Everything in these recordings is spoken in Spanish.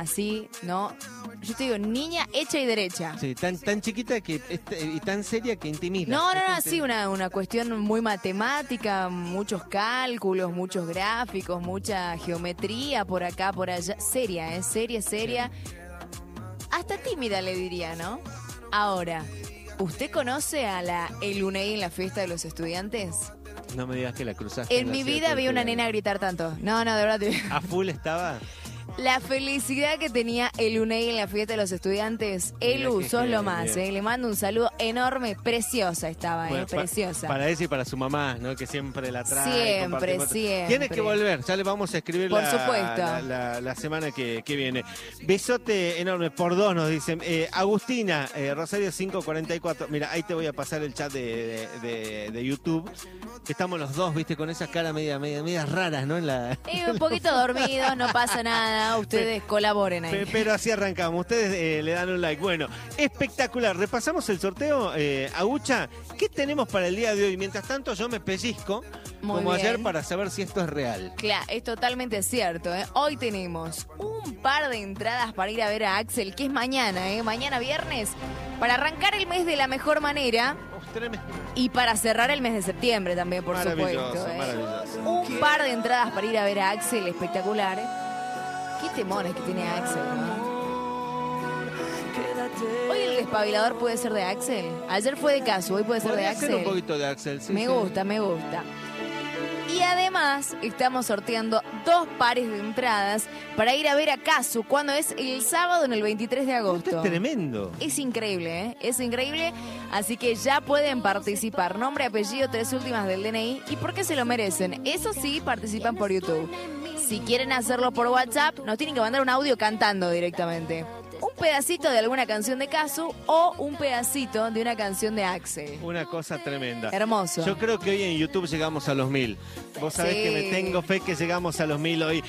así, ¿no? Yo te digo, niña hecha y derecha. Sí, tan chiquita y tan seria que intimida. No, sí, una cuestión muy matemática, muchos cálculos, muchos gráficos, mucha geometría por acá, por allá. Seria, seria. Sí. Hasta tímida le diría, ¿no? Ahora, ¿usted conoce a la Elunei en la fiesta de los estudiantes? No me digas que la cruzaste. En mi vida vi una nena gritar tanto. No, de verdad. ¿A full estaba? La felicidad que tenía Elunei en la fiesta de los estudiantes. Elu, sos lo más, Le mando un saludo enorme. Preciosa estaba, bueno, preciosa. Para ella y para su mamá, ¿no? Que siempre la trae. Siempre. Tiene que volver, ya le vamos a escribir por supuesto. La semana que viene. Besote enorme, por dos nos dicen. Agustina, Rosario 544. Mira, ahí te voy a pasar el chat de YouTube. Que estamos los dos, viste, con esas caras media raras, ¿no? Un poquito dormidos, no pasa nada. Ustedes colaboren ahí. Pero así arrancamos. Ustedes le dan un like. Bueno, espectacular. Repasamos el sorteo. Agucha, ¿qué tenemos para el día de hoy? Mientras tanto, yo me pellizco, muy como bien. ayer, para saber si esto es real. Claro, es totalmente cierto. Hoy tenemos un par de entradas para ir a ver a Axel, que es mañana, mañana viernes, para arrancar el mes de la mejor manera. Y para cerrar el mes de septiembre también, por supuesto. Maravilloso. Un par de entradas para ir a ver a Axel, espectacular. Qué temones que tiene Axel, ¿no? Hoy el despabilador puede ser de Axel. Ayer fue de Casu, hoy puede ser de Axel. Ser un poquito de Axel, sí. Me gusta. Y además estamos sorteando 2 pares de entradas para ir a ver a Casu cuando es el sábado en el 23 de agosto. Esto es tremendo. Es increíble, es increíble. Así que ya pueden participar. Nombre, apellido, 3 últimas del DNI. ¿Y por qué se lo merecen? Eso sí, participan por YouTube. Si quieren hacerlo por WhatsApp, nos tienen que mandar un audio cantando directamente. Un pedacito de alguna canción de Casu o un pedacito de una canción de Axel. Una cosa tremenda. Hermoso. Yo creo que hoy en YouTube llegamos a los 1000. Vos sabés que me tengo fe que llegamos a los 1000 hoy.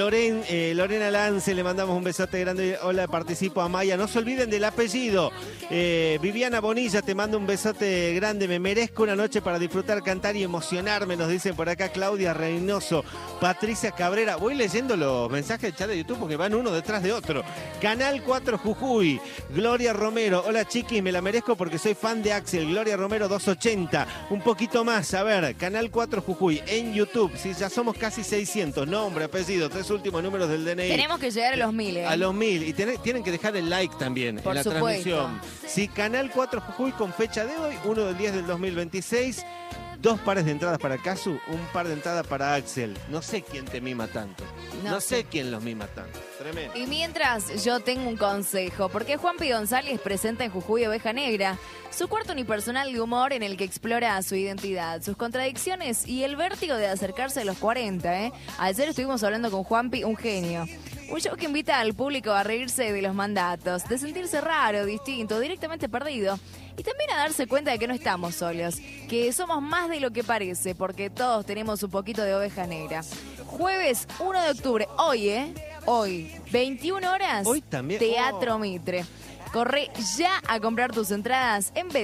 Lorena Lance, le mandamos un besote grande. Hola, participo a Maya. No se olviden del apellido. Viviana Bonilla, te mando un besote grande. Me merezco una noche para disfrutar, cantar y emocionarme, nos dicen por acá Claudia Reynoso, Patricia Cabrera. Voy leyendo los mensajes del chat de YouTube porque van uno detrás de otro. Canal 4 Jujuy, Gloria Romero. Hola chiquis, me la merezco porque soy fan de Axel. Gloria Romero 280. Un poquito más, a ver, Canal 4 Jujuy en YouTube. Sí, ya somos casi 600. Nombre, apellido, 3 últimos números del DNI. Tenemos que llegar a los 1000. A los 1000. Y tienen que dejar el like también por en la supuesto. Transmisión. Sí, Canal 4 Jujuy con fecha de hoy, 1 del 10 del 2026. 2 pares de entradas para Casu, un par de entradas para Axel. No sé quién te mima tanto. No sé quién los mima tanto. Tremendo. Y mientras yo tengo un consejo, porque Juanpi González presenta en Jujuy Oveja Negra su cuarto unipersonal de humor en el que explora su identidad, sus contradicciones y el vértigo de acercarse a los 40. Ayer estuvimos hablando con Juanpi, un genio. Un show que invita al público a reírse de los mandatos, de sentirse raro, distinto, directamente perdido. Y también a darse cuenta de que no estamos solos, que somos más de lo que parece, porque todos tenemos un poquito de oveja negra. Jueves 1 de octubre, hoy, 21 horas, hoy también. Teatro Mitre. Corre ya a comprar tus entradas en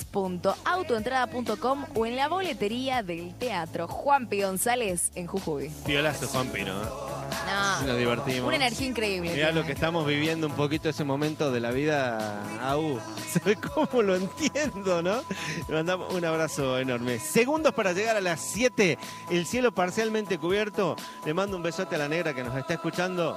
ventas.autoentrada.com o en la boletería del teatro Juanpi González en Jujuy. Violazo, Juanpi, ¿no? No, nos divertimos. Una energía increíble. Mirá lo que estamos viviendo un poquito ese momento de la vida. ¿Sabes cómo lo entiendo, no? Le mandamos un abrazo enorme. Segundos para llegar a las 7. El cielo parcialmente cubierto. Le mando un besote a la negra que nos está escuchando.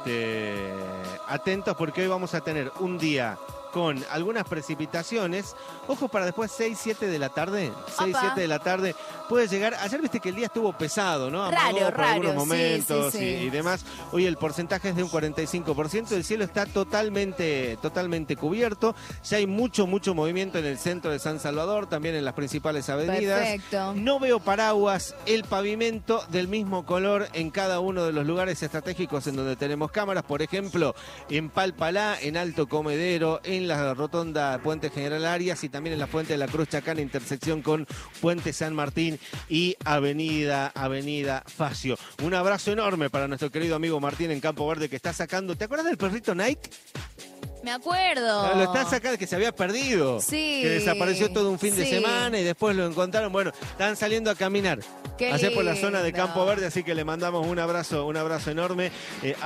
Atentos porque hoy vamos a tener un día con algunas precipitaciones. Ojo para después 6-7 de la tarde. 6-7 de la tarde puede llegar. Ayer viste que el día estuvo pesado, ¿no? Raro, por algunos momentos sí. Y demás. Hoy el porcentaje es de un 45%. El cielo está totalmente cubierto. Ya hay mucho movimiento en el centro de San Salvador, también en las principales avenidas. Perfecto. No veo paraguas. El pavimento del mismo color en cada uno de los lugares estratégicos en donde tenemos cámaras. Por ejemplo, en Palpalá, en Alto Comedero, en la rotonda Puente General Arias y también en la Fuente de la Cruz Chacana, intersección con Puente San Martín y Avenida Facio. Un abrazo enorme para nuestro querido amigo Martín en Campo Verde que está sacando. ¿Te acuerdas del perrito Nike? Me acuerdo. Lo están sacando, que se había perdido. Sí. Que desapareció todo un fin de semana y después lo encontraron. Bueno, están saliendo a caminar. Qué Allá por la lindo. zona de Campo Verde, así que le mandamos un abrazo enorme.